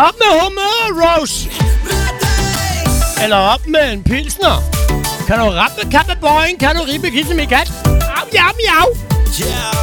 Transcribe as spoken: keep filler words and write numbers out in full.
Op med humør, Rose! Eller op med en pilsner. Kan du rappe kappebøjen? Kan du rippe kisse med kat? Au, jau, jau!